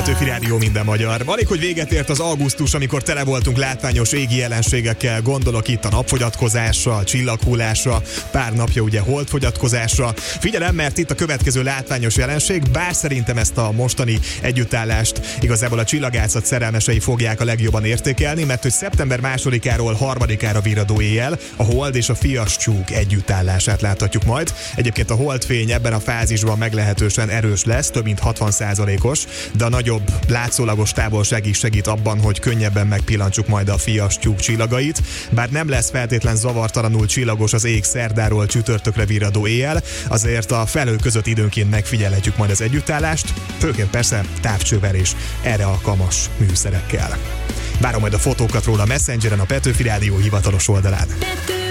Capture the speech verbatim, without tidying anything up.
Petőfi Rádió, minden magyar. Alig, hogy véget ért az augusztus, amikor tele voltunk látványos égi jelenségekkel, gondolok itt a napfogyatkozásra, a csillaghullásra, pár napja ugye holdfogyatkozásra. Figyelem, mert itt a következő látványos jelenség, bár szerintem ezt a mostani együttállást igazából a csillagászat szerelmesei fogják a legjobban értékelni, mert hogy szeptember másodikáról harmadikára virradó éjjel a hold és a fiastyúk együttállását láthatjuk majd. Egyébként a holdfény ebben a fázisban meglehetősen erős lesz, több mint hatvan százalékos, de a nagyobb látszólagos távolság is segít abban, hogy könnyebben megpillantsuk majd a fiastyúk csillagait. Bár nem lesz feltétlen zavartalanul csillagos az ég szerdáról csütörtökre virradó éjjel, azért a felhők között időnként megfigyelhetjük majd az együttállást, főként persze távcsővel és erre alkalmas műszerekkel. Várom majd a fotókat róla a Messengeren, a Petőfi Rádió hivatalos oldalán.